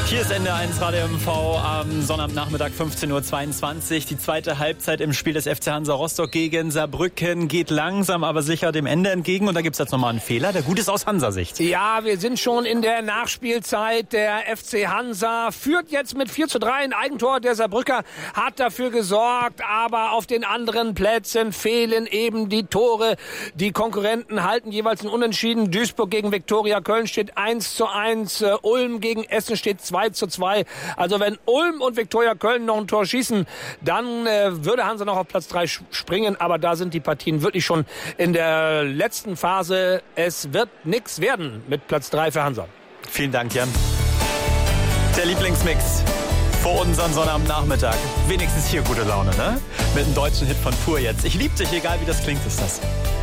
Hier ist NDR1 Radio MV am Sonnabendnachmittag 15.22 Uhr. Die zweite Halbzeit im Spiel des FC Hansa Rostock gegen Saarbrücken geht langsam, aber sicher dem Ende entgegen. Und da gibt's jetzt nochmal einen Fehler, der gut ist aus Hansa-Sicht. Ja, wir sind schon in der Nachspielzeit. Der FC Hansa führt jetzt mit 4:3. Ein Eigentor der Saarbrücker hat dafür gesorgt. Aber auf den anderen Plätzen fehlen eben die Tore. Die Konkurrenten halten jeweils ein Unentschieden. Duisburg gegen Viktoria Köln steht 1:1. Ulm gegen Essen steht 2:2. Also wenn Ulm und Viktoria Köln noch ein Tor schießen, dann würde Hansa noch auf Platz 3 springen. Aber da sind die Partien wirklich schon in der letzten Phase. Es wird nichts werden mit Platz 3 für Hansa. Vielen Dank, Jan. Der Lieblingsmix vor unserem Sonnabendnachmittag. Wenigstens hier gute Laune, ne? Mit einem deutschen Hit von Pur jetzt. Ich lieb dich, egal wie das klingt, ist das.